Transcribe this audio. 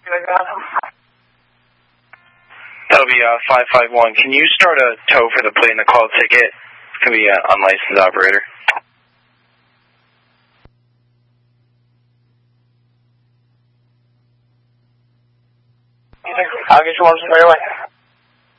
That'll be 551. Can you start a tow for the plate and the call ticket? It's going to be an unlicensed operator. I'll get you one right away.